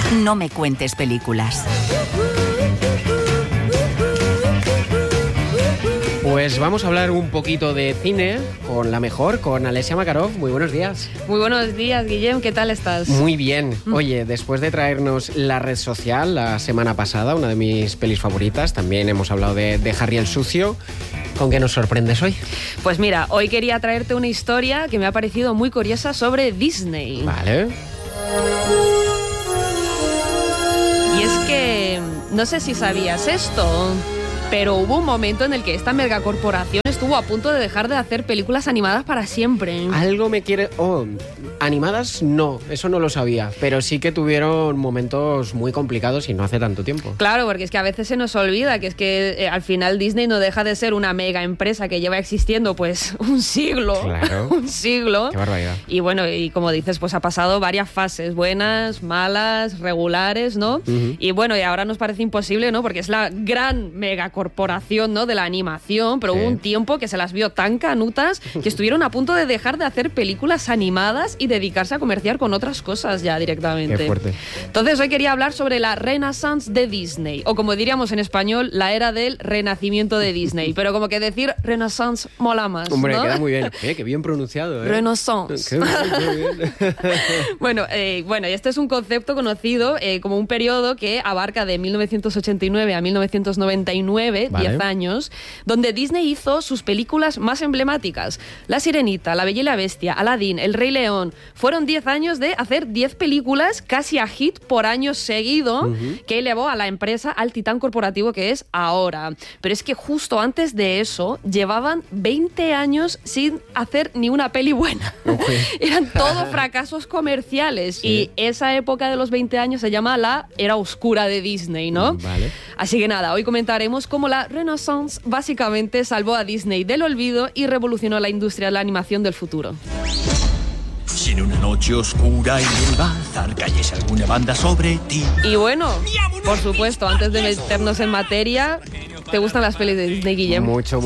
No me cuentes películas. Pues vamos a hablar un poquito de cine con la mejor, con Alessia Makarov. Muy buenos días. Muy buenos días, Guillem. ¿Qué tal estás? Muy bien. Oye, después de traernos La Red Social la semana pasada, una de mis pelis favoritas, también hemos hablado de Harry el Sucio. ¿Con qué nos sorprendes hoy? Pues mira, hoy quería traerte una historia que me ha parecido muy curiosa sobre Disney. Vale. Y es que, no sé si sabías esto, pero hubo un momento en el que esta megacorporación estuvo a punto de dejar de hacer películas animadas para siempre. Algo me quiere... animadas no, eso no lo sabía, pero sí que tuvieron momentos muy complicados y no hace tanto tiempo. Claro, porque es que a veces se nos olvida que es que al final Disney no deja de ser una mega empresa que lleva existiendo pues un siglo. Claro. Un siglo. Qué barbaridad. Y bueno, y como dices, pues ha pasado varias fases, buenas, malas, regulares, ¿no? Y bueno, y ahora nos parece imposible, ¿no? Porque es la gran megacorporación, ¿no? De la animación, pero hubo un tiempo que se las vio tan canutas que estuvieron a punto de dejar de hacer películas animadas y dedicarse a comerciar con otras cosas ya directamente. Qué fuerte. Entonces hoy quería hablar sobre la Renaissance de Disney, o como diríamos en español, la era del renacimiento de Disney, pero como que decir Renaissance mola más, Hombre, ¿no? queda muy bien. Qué bien pronunciado, ¿eh? Renaissance. Qué bien. Bueno, este es un concepto conocido como un periodo que abarca de 1989 a 1999, vale. 10 años, donde Disney hizo sus películas más emblemáticas. La Sirenita, La Bella y la Bestia, Aladdin, El Rey León. Fueron 10 años de hacer 10 películas casi a hit por año seguido, que elevó a la empresa al titán corporativo que es ahora. Pero es que justo antes de eso llevaban 20 años sin hacer ni una peli buena. Okay. Eran todos fracasos comerciales. Sí. Y esa época de los 20 años se llama la era oscura de Disney, ¿no? Vale. Así que nada, hoy comentaremos cómo la Renaissance básicamente salvó a Disney del olvido y revolucionó la industria de la animación del futuro. Si en una noche oscura y el bazar cayese alguna banda sobre ti. Y bueno, por supuesto, antes de meternos en materia, ¿te gustan las pelis de Disney, Guillem? Mucho.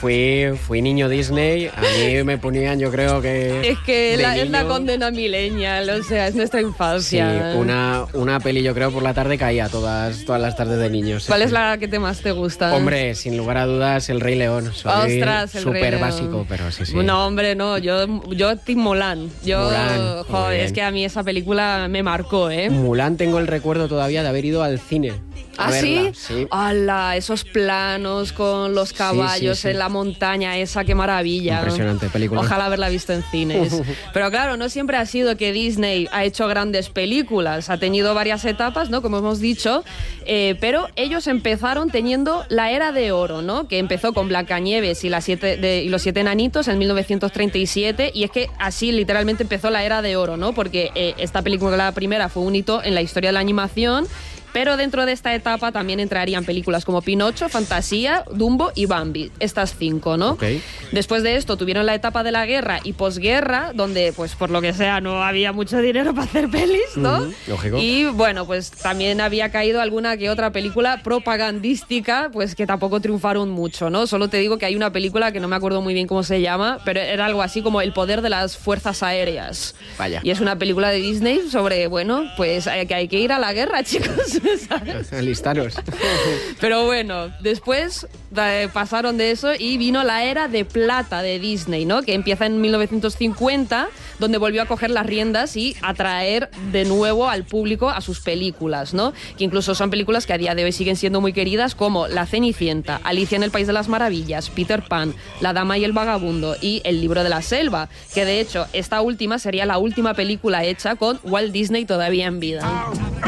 Fui niño Disney. A mí me ponían, yo creo que... Es que es la condena millennial, o sea, es nuestra infancia. Sí, una peli, yo creo, por la tarde caía todas las tardes de niños. ¿Cuál es la que más te gusta? Hombre, sin lugar a dudas, El Rey León. Ostras, El Rey súper León. Básico, pero sí. No, hombre, no. Yo Team Mulan. Mulan, joder, es que a mí esa película me marcó, ¿eh? Mulan tengo el recuerdo todavía de haber ido al cine. ¿Ah, sí? Sí. ¡Hala! Esos planos con los caballos en la montaña, esa, qué maravilla. Impresionante película. Ojalá haberla visto en cines. Pero claro, no siempre ha sido que Disney ha hecho grandes películas. Ha tenido varias etapas, ¿no? Como hemos dicho. Pero ellos empezaron teniendo la era de oro, ¿no? Que empezó con Blancanieves y los siete enanitos en 1937. Y es que así literalmente empezó la era de oro, ¿no? Porque esta película, la primera, fue un hito en la historia de la animación. Pero dentro de esta etapa también entrarían películas como Pinocho, Fantasía, Dumbo y Bambi. Estas 5, ¿no? Okay. Después de esto tuvieron la etapa de la guerra y posguerra, donde, pues por lo que sea, no había mucho dinero para hacer pelis, ¿no? Lógico. Y bueno, pues también había caído alguna que otra película propagandística, pues que tampoco triunfaron mucho, ¿no? Solo te digo que hay una película que no me acuerdo muy bien cómo se llama, pero era algo así como El poder de las fuerzas aéreas. Vaya. Y es una película de Disney sobre, bueno, pues que hay que ir a la guerra, chicos. Alistaros. Pero bueno, después pasaron de eso y vino la era de plata de Disney, ¿no? Que empieza en 1950, donde volvió a coger las riendas y atraer de nuevo al público a sus películas, ¿no? Que incluso son películas que a día de hoy siguen siendo muy queridas, como La Cenicienta, Alicia en el País de las Maravillas, Peter Pan, La Dama y el Vagabundo y El Libro de la Selva, que de hecho esta última sería la última película hecha con Walt Disney todavía en vida.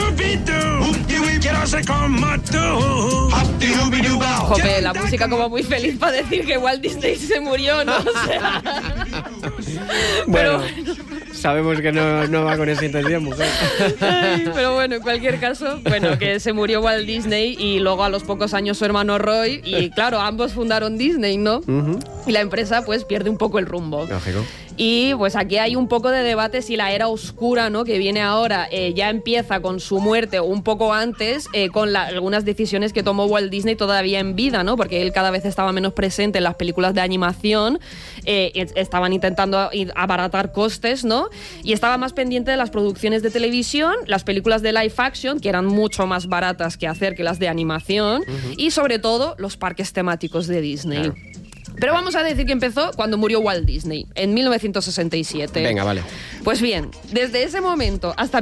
Jope, la música como muy feliz para decir que Walt Disney se murió, ¿no? O sea... Bueno, sabemos que no va con esa intención, mujer. Ay, pero bueno, en cualquier caso, bueno, que se murió Walt Disney y luego a los pocos años su hermano Roy, y claro, ambos fundaron Disney, ¿no? Y la empresa pues pierde un poco el rumbo. Lógico. Y pues aquí hay un poco de debate si la era oscura, ¿no?, que viene ahora, ya empieza con su muerte o un poco antes, con algunas decisiones que tomó Walt Disney todavía en vida, ¿no? Porque él cada vez estaba menos presente en las películas de animación, estaban intentando abaratar costes, ¿no? Y estaba más pendiente de las producciones de televisión, las películas de live action, que eran mucho más baratas que hacer que las de animación, y sobre todo los parques temáticos de Disney. Claro. Pero vamos a decir que empezó cuando murió Walt Disney, en 1967. Venga, vale. Pues bien, desde ese momento hasta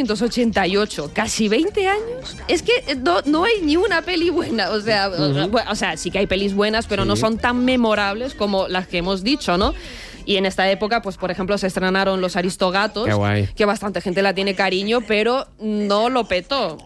1988, casi 20 años, es que no hay ni una peli buena. O sea, sí que hay pelis buenas, pero no son tan memorables como las que hemos dicho, ¿no? Y en esta época, pues por ejemplo, se estrenaron Los Aristogatos, que bastante gente la tiene cariño, pero no lo petó.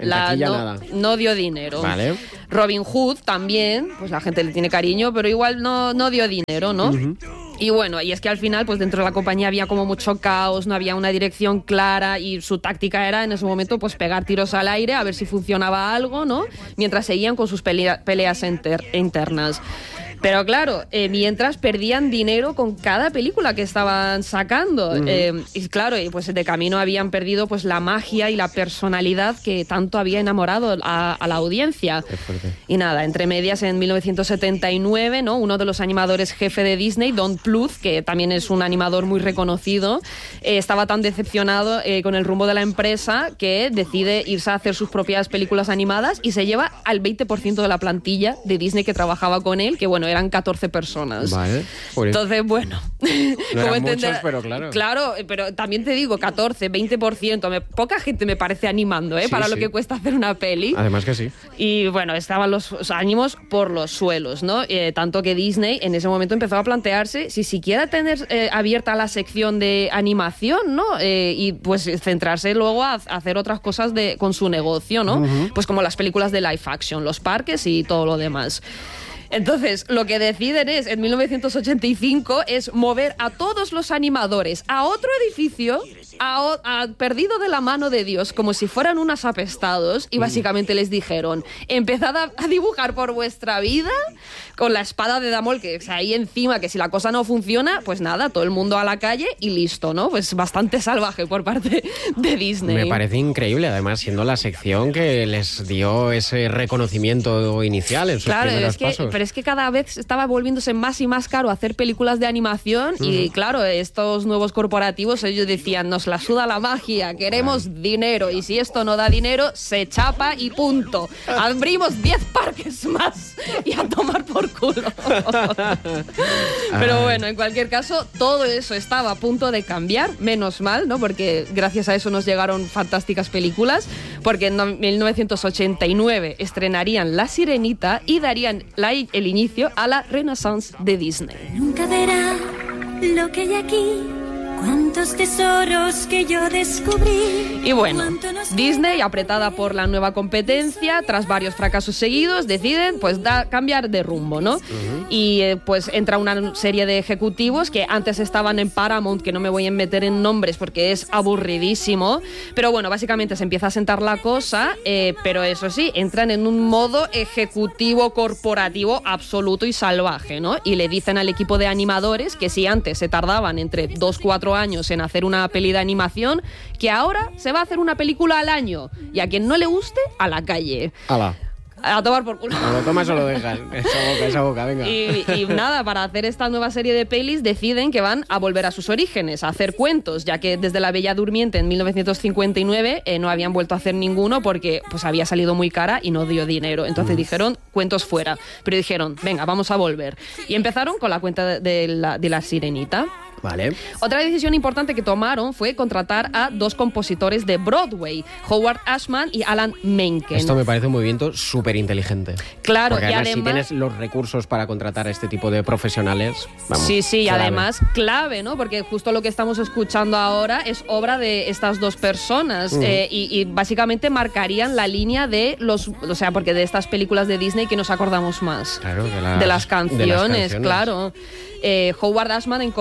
No dio dinero. Vale. Robin Hood también, pues la gente le tiene cariño, pero igual no dio dinero, ¿no? Y bueno, y es que al final, pues dentro de la compañía había como mucho caos, no había una dirección clara y su táctica era en ese momento pues pegar tiros al aire a ver si funcionaba algo, ¿no? Mientras seguían con sus peleas internas. Pero claro, mientras perdían dinero con cada película que estaban sacando. Y claro, pues de camino habían perdido pues la magia y la personalidad que tanto había enamorado a la audiencia. Y nada, entre medias en 1979, ¿no?, uno de los animadores jefe de Disney, Don Bluth, que también es un animador muy reconocido, estaba tan decepcionado con el rumbo de la empresa que decide irse a hacer sus propias películas animadas y se lleva al 20% de la plantilla de Disney que trabajaba con él, que bueno, eran 14 personas. Vale. Entonces, bueno. No eran muchos, pero claro. Claro, pero también te digo, 14, 20%. Poca gente me parece animando, para lo que cuesta hacer una peli. Además que sí. Y bueno, estaban los ánimos por los suelos, ¿no? Tanto que Disney en ese momento empezó a plantearse si siquiera tener abierta la sección de animación, ¿no? Y pues centrarse luego a hacer otras cosas con su negocio, ¿no? Pues como las películas de live action, los parques y todo lo demás. Entonces, lo que deciden en 1985, es mover a todos los animadores a otro edificio, perdido de la mano de Dios, como si fueran unos apestados, y básicamente les dijeron, empezad a dibujar por vuestra vida con la espada de Damocles ahí encima, que si la cosa no funciona, pues nada, todo el mundo a la calle y listo, ¿no? Pues bastante salvaje por parte de Disney. Me parece increíble, además, siendo la sección que les dio ese reconocimiento inicial en sus primeros pasos. Pero es que cada vez estaba volviéndose más y más caro hacer películas de animación y claro, estos nuevos corporativos, ellos decían, nos la suda la magia, queremos dinero, y si esto no da dinero, se chapa y punto. Abrimos 10 parques más y a tomar por culo. Pero bueno, en cualquier caso, todo eso estaba a punto de cambiar, menos mal, ¿no? Porque gracias a eso nos llegaron fantásticas películas, porque en 1989 estrenarían La Sirenita y darían el inicio a la Renaissance de Disney. Nunca verá lo que hay aquí, cuántos tesoros que yo descubrí. Y bueno, Disney, apretada por la nueva competencia, tras varios fracasos seguidos, deciden pues cambiar de rumbo, ¿no? Y pues entra una serie de ejecutivos que antes estaban en Paramount, que no me voy a meter en nombres porque es aburridísimo, pero bueno, básicamente se empieza a sentar la cosa, pero eso sí, entran en un modo ejecutivo corporativo absoluto y salvaje, ¿no? Y le dicen al equipo de animadores que si antes se tardaban entre 2-4 años en hacer una peli de animación, que ahora se va a hacer una película al año, y a quien no le guste, a la calle. ¡Hala! A tomar por culo. O lo tomas o lo dejas. Esa boca, venga. Y nada, para hacer esta nueva serie de pelis deciden que van a volver a sus orígenes, a hacer cuentos, ya que desde La Bella Durmiente en 1959 no habían vuelto a hacer ninguno porque pues había salido muy cara y no dio dinero. Entonces dijeron, cuentos fuera. Pero dijeron, venga, vamos a volver. Y empezaron con la cuenta de la Sirenita. Vale. Otra decisión importante que tomaron fue contratar a 2 compositores de Broadway, Howard Ashman y Alan Menken. Esto me parece un movimiento súper inteligente. Claro, porque y además, si además tienes los recursos para contratar a este tipo de profesionales, vamos. Sí, y clave. además clave, ¿no? Porque justo lo que estamos escuchando ahora es obra de estas 2 personas y básicamente marcarían la línea de o sea, porque de estas películas de Disney que nos acordamos más. Claro, de las canciones, claro. Howard Ashman en concreto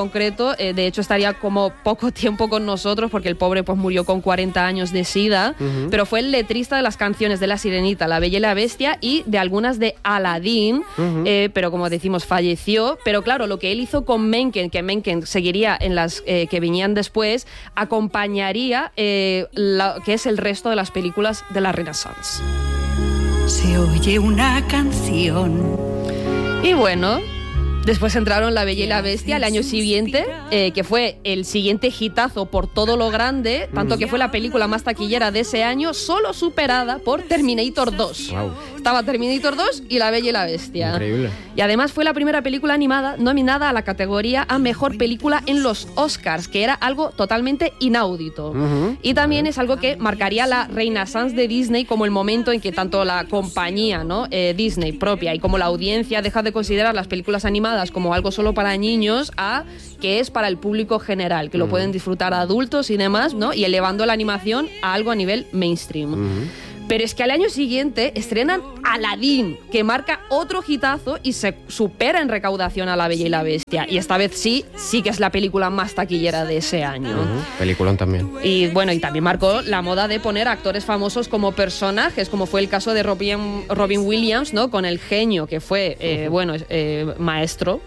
falleció, de hecho estaría como poco tiempo con nosotros porque el pobre pues murió con 40 años de SIDA, pero fue el letrista de las canciones de La Sirenita, La Bella y la Bestia y de algunas de Aladdin, pero como decimos falleció, pero claro, lo que él hizo con Mencken, que Mencken seguiría en las que venían después, acompañaría que es el resto de las películas de la Renaissance. Se oye una canción. Y bueno, después entraron La Bella y la Bestia el año siguiente, que fue el siguiente hitazo por todo lo grande, tanto que fue la película más taquillera de ese año, solo superada por Terminator 2. Wow. Estaba Terminator 2 y La Bella y la Bestia. Increíble. Y además fue la primera película animada nominada a la categoría a Mejor Película en los Oscars, que era algo totalmente inaudito. Y también es algo que marcaría la Renaissance de Disney como el momento en que tanto la compañía, ¿no? Disney propia y como la audiencia deja de considerar las películas animadas como algo solo para niños a que es para el público general, que lo pueden disfrutar adultos y demás, ¿no? Y elevando la animación a algo a nivel mainstream. Pero es que al año siguiente estrenan Aladdin, que marca otro hitazo y se supera en recaudación a La Bella y la Bestia. Y esta vez sí que es la película más taquillera de ese año. Peliculón también. Y bueno, y también marcó la moda de poner actores famosos como personajes, como fue el caso de Robin Williams, ¿no? Con El Genio, que fue, maestro.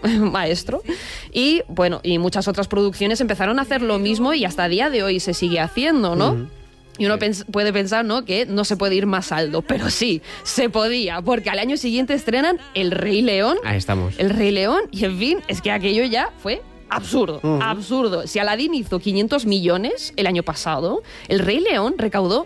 Y bueno, y muchas otras producciones empezaron a hacer lo mismo y hasta el día de hoy se sigue haciendo, ¿no? Y uno puede pensar, ¿no?, que no se puede ir más alto, pero sí, se podía, porque al año siguiente estrenan El Rey León. Ahí estamos. El Rey León, y en fin, es que aquello ya fue absurdo, absurdo. Si Aladdin hizo 500 millones el año pasado, El Rey León recaudó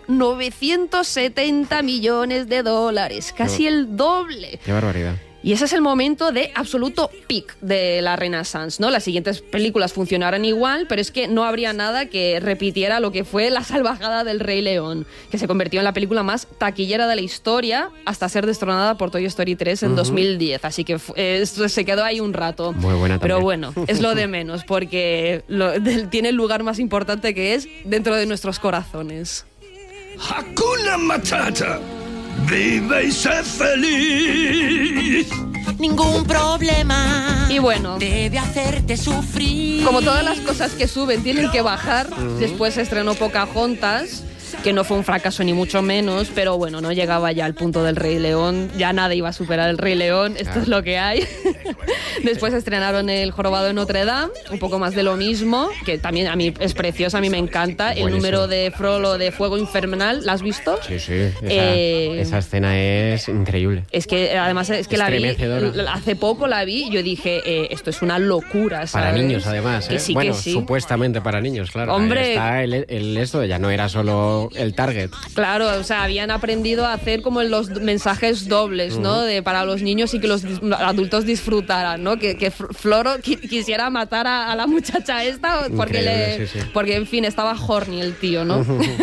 970 millones de dólares, casi el doble. Qué barbaridad. Y ese es el momento de absoluto peak de la Renaissance, ¿no? Las siguientes películas funcionaron igual, pero es que no habría nada que repitiera lo que fue la salvajada del Rey León, que se convirtió en la película más taquillera de la historia hasta ser destronada por Toy Story 3 en 2010. Así que se quedó ahí un rato. Muy buena también. Pero bueno, es lo de menos, porque tiene el lugar más importante que es dentro de nuestros corazones. Hakuna Matata. Vive y sé feliz. Ningún problema. Y bueno, debe hacerte sufrir. como todas las cosas que suben tienen que bajar, después se estrenó Pocahontas, que no fue un fracaso ni mucho menos, pero bueno, no llegaba ya al punto del Rey León, ya nada iba a superar el Rey León, esto es lo que hay. Después estrenaron El Jorobado de Notre Dame, un poco más de lo mismo, que también a mí es preciosa, a mí me encanta. Buenísimo. El número de Frollo de Fuego Infernal, ¿la has visto? Sí, esa escena es increíble. Es que además es que la vi, Estremecedora. hace poco la vi y yo dije, esto es una locura, ¿sabes? Para niños, además, ¿eh? Que sí, bueno, que sí. supuestamente para niños, claro. Hombre. Está esto, ya no era solo el target. Claro, o sea, habían aprendido a hacer como los mensajes dobles, ¿no? Para los niños y que los adultos disfrutaran, ¿no? Que Floro quisiera matar a la muchacha esta porque, porque, en fin, estaba horny el tío, ¿no?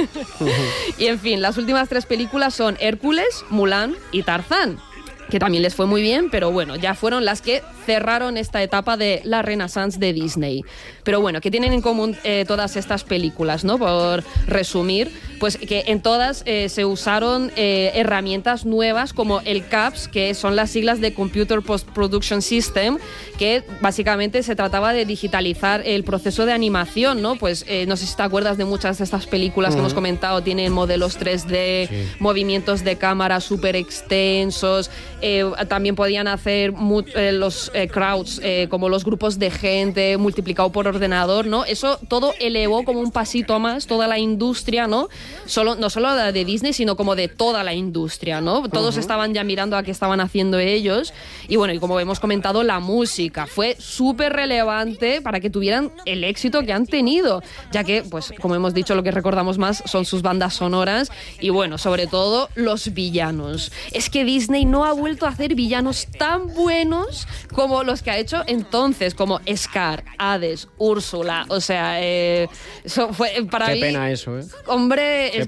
Y, en fin, las últimas 3 películas son Hércules, Mulan y Tarzán, que también les fue muy bien, pero bueno, ya fueron las que cerraron esta etapa de la Renaissance de Disney. Pero bueno, ¿qué tienen en común todas estas películas, no? Por resumir, pues que en todas se usaron herramientas nuevas como el CAPS, que son las siglas de Computer Post-Production System, que básicamente se trataba de digitalizar el proceso de animación, ¿no? Pues no sé si te acuerdas de muchas de estas películas que hemos comentado, tienen modelos 3D, movimientos de cámara súper extensos, también podían hacer los crowds, como los grupos de gente multiplicado por ordenador, ¿no? Eso todo elevó como un pasito más toda la industria, ¿no? No solo la de Disney, sino como de toda la industria, ¿no? Todos estaban ya mirando a qué estaban haciendo ellos. Y bueno, y como hemos comentado, la música fue súper relevante para que tuvieran el éxito que han tenido, ya que, pues, como hemos dicho, lo que recordamos más son sus bandas sonoras y, bueno, sobre todo los villanos. Es que Disney no ha vuelto a hacer villanos tan buenos como los que ha hecho entonces, como Scar, Hades, Úrsula, o sea, eso fue para mí... Qué pena eso, ¿eh? Hombre, Qué es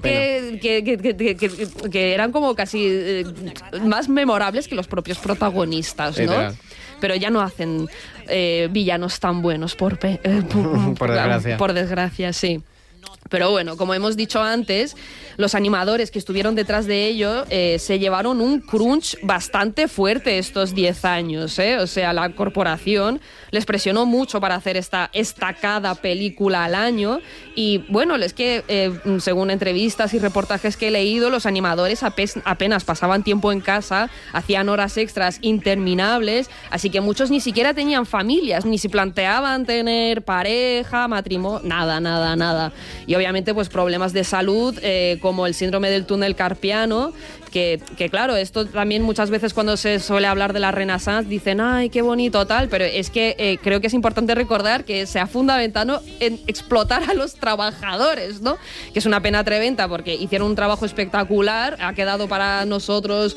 que eran como casi más memorables que los propios protagonistas, ¿no? Literal. Pero ya no hacen villanos tan buenos, por desgracia. Por desgracia, sí. Pero bueno, como hemos dicho antes, los animadores que estuvieron detrás de ello se llevaron un crunch bastante fuerte estos 10 años, ¿eh? O sea, la corporación les presionó mucho para hacer esta estacada película al año. Y bueno, es que según entrevistas y reportajes que he leído, los animadores apenas pasaban tiempo en casa, hacían horas extras interminables, así que muchos ni siquiera tenían familias, ni se planteaban tener pareja, matrimonio, nada. Y obviamente pues problemas de salud como el síndrome del túnel carpiano, que claro, esto también muchas veces cuando se suele hablar de la Renaissance dicen, ay, qué bonito tal, pero es que creo que es importante recordar que se ha fundamentado en explotar a los trabajadores, ¿no? Que es una pena tremenda porque hicieron un trabajo espectacular, ha quedado para nosotros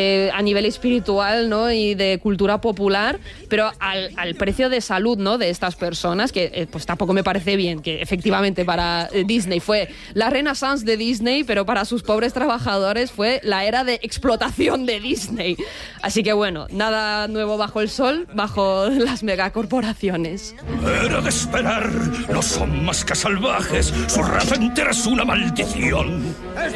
a nivel espiritual, ¿no? Y de cultura popular, pero al precio de salud, ¿no? De estas personas, que pues tampoco me parece bien, que efectivamente para Disney fue la Renaissance de Disney, pero para sus pobres trabajadores fue la era de explotación de Disney. Así que bueno, nada nuevo bajo el sol, bajo las megacorporaciones. Era de esperar, no son más que salvajes, su raza entera es una maldición.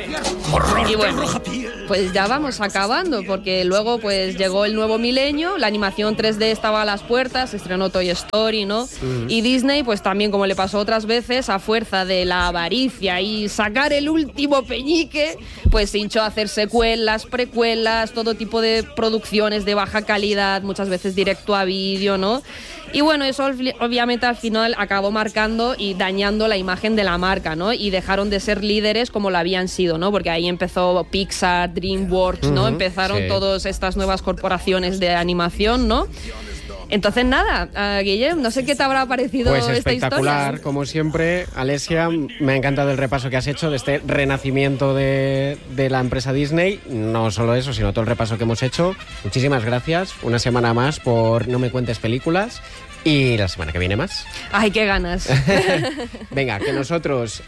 Horror y bueno, de roja piel. Pues ya vamos acabando, porque luego pues llegó el nuevo milenio, la animación 3D estaba a las puertas, se estrenó Toy Story, ¿no? Y Disney, pues también como le pasó otras veces, a fuerza de la avaricia y sacar el último peñique, pues se hinchó a hacer secuelas, precuelas, todo tipo de producciones de baja calidad, muchas veces directo a vídeo, ¿no? Y bueno, eso obviamente al final acabó marcando y dañando la imagen de la marca, ¿no? Y dejaron de ser líderes como lo habían sido, ¿no? Porque ahí empezó Pixar, DreamWorks, ¿no? Empezaron todas estas nuevas corporaciones de animación, ¿no? Entonces nada, Guillem, no sé qué te habrá parecido pues esta espectacular, historia. como siempre. Alesia, me ha encantado el repaso que has hecho de este renacimiento de la empresa Disney. No solo eso, sino todo el repaso que hemos hecho. Muchísimas gracias, una semana más por No me cuentes películas. Y la semana que viene más. Ay, qué ganas. Venga, que nosotros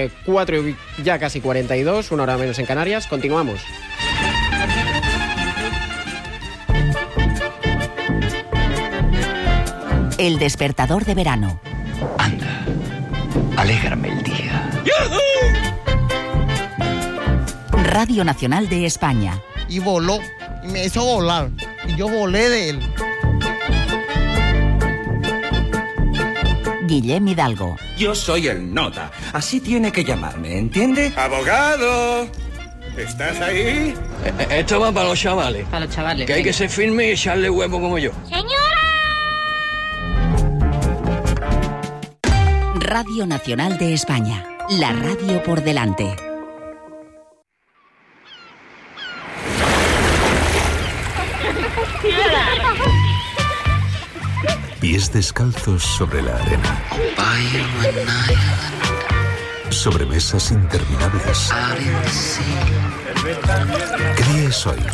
4 y ya casi 42, una hora menos en Canarias, continuamos. El despertador de verano. Anda, alégrame el día. Radio Nacional de España. Y voló, y me hizo volar, y yo volé de él. Guillem Hidalgo. Yo soy el nota, así tiene que llamarme, ¿entiende? ¡Abogado! ¿Estás ahí? Esto va para los chavales. Para los chavales. Que hay que ser firme y echarle huevo como yo. ¡Señora! Radio Nacional de España. La radio por delante. Pies descalzos sobre la arena. Sobre mesas interminables. ¿Qué día es hoy?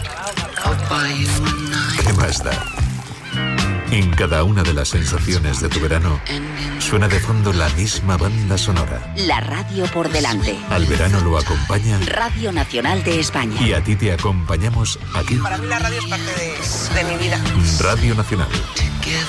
¿Qué más da? En cada una de las sensaciones de tu verano suena de fondo la misma banda sonora. La radio por delante. Al verano lo acompaña Radio Nacional de España. Y a ti te acompañamos aquí. Para mí la radio es parte de mi vida. Radio Nacional.